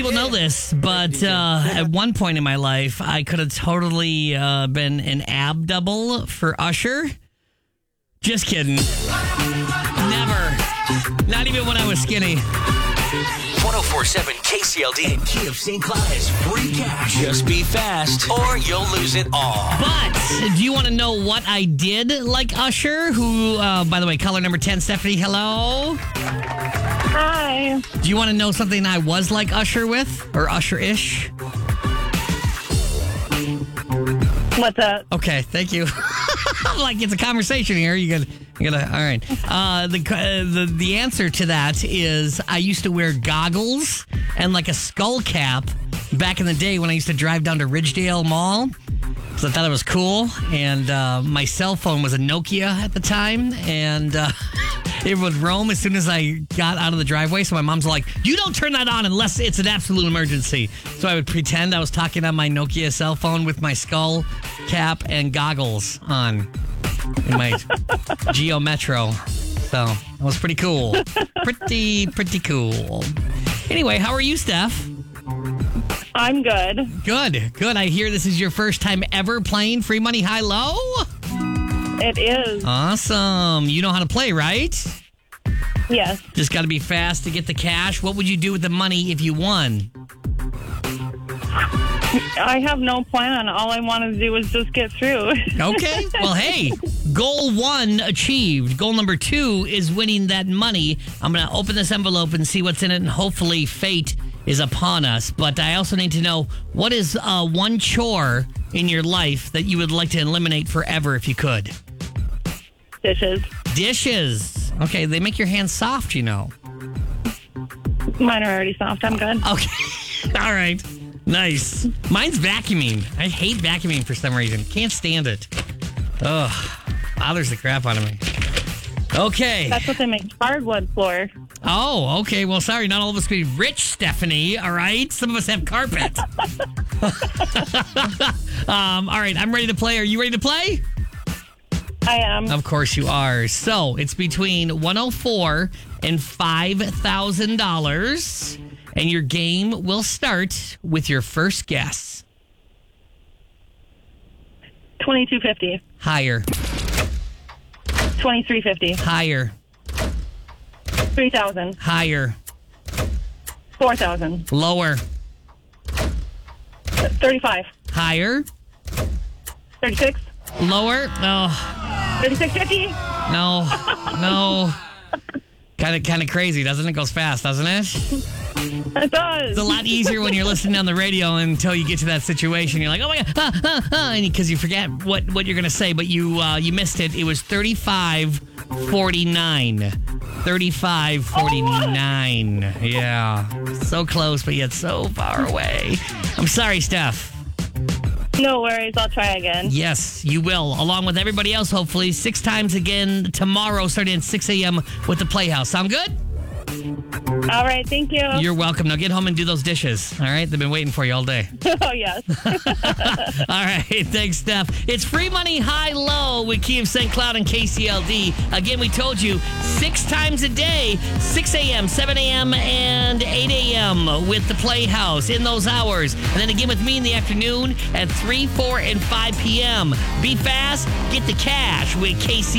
will know this, but at one point in my life, I could have totally been an ab double for Usher. Just kidding. Never. Not even when I was skinny. 1047 KCLD and Key of St. Cloud has free cash. Just be fast or you'll lose it all. But do you want to know what I did like Usher? Who, by the way, caller number 10, Stephanie, hello. Hi. Do you want to know something I was like Usher with? Or Usher-ish? What's up? Okay, thank you. Like it's a conversation here. You gotta. All right. The answer to that is I used to wear goggles and like a skull cap back in the day when I used to drive down to Ridgedale Mall. So I thought it was cool. And my cell phone was a Nokia at the time, and it would roam as soon as I got out of the driveway. So my mom's like, "You don't turn that on unless it's an absolute emergency." So I would pretend I was talking on my Nokia cell phone with my skull cap and goggles on in my Geo Metro. So that was pretty cool. Pretty cool. Anyway, how are you, Steph? I'm good. Good. I hear this is your first time ever playing Free Money High Low? It is. Awesome. You know how to play, right? Yes. Just got to be fast to get the cash. What would you do with the money if you won? I have no plan. All I want to do is just get through. Okay. Well, hey, goal 1 achieved. Goal number 2 is winning that money. I'm going to open this envelope and see what's in it, and hopefully fate is upon us. But I also need to know, what is one chore in your life that you would like to eliminate forever if you could? Dishes. Okay, they make your hands soft, you know. Mine are already soft. I'm good. Okay. All right. Nice. Mine's vacuuming. I hate vacuuming for some reason. Can't stand it. Ugh. Bothers the crap out of me. Okay. That's what they make hardwood for. Oh, okay. Well, sorry. Not all of us can be rich, Stephanie. All right. Some of us have carpet. All right. I'm ready to play. Are you ready to play? I am. Of course you are. So it's between $104 and $5,000. And your game will start with your first guess. $22.50. Higher. $23.50. Higher. $3,000. Higher. $4,000. Lower. $35. Higher. $36. Lower. No. $36.50. No. Kind of crazy, doesn't it? Goes fast, doesn't it? It does. It's a lot easier when you're listening on the radio until you get to that situation. You're like, oh my God, because you forget what you're going to say, but you missed it. It was $35.49. $35.49. Yeah. So close, but yet so far away. I'm sorry, Steph. No worries. I'll try again. Yes, you will. Along with everybody else, hopefully. 6 times again tomorrow, starting at 6 a.m. with the Playhouse. Sound good? All right. Thank you. You're welcome. Now get home and do those dishes. All right? They've been waiting for you all day. Oh, yes. All right. Thanks, Steph. It's Free Money High Low with Key of St. Cloud and KCLD. Again, we told you 6 times a day, 6 a.m., 7 a.m., and 8 a.m. with the Playhouse in those hours. And then again with me in the afternoon at 3, 4, and 5 p.m. Be fast. Get the cash with KCLD.